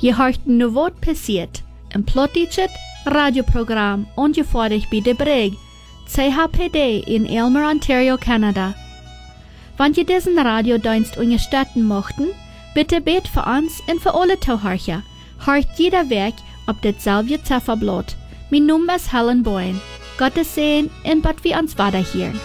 Je hört nu wat passiert. Een plottichet radioprogram ongefährlich bij de Brig, CHPD in Aylmer, Ontario, Canada. Wenn je diesen Radiodienst unterstützen möchten, bitte bet für uns und für alle Zuhörer. Hört jeder Weg auf dasselbe Zifferblatt. Mein Name ist Helen Boyne. Gottes Segen und Gott wir uns weiterhören.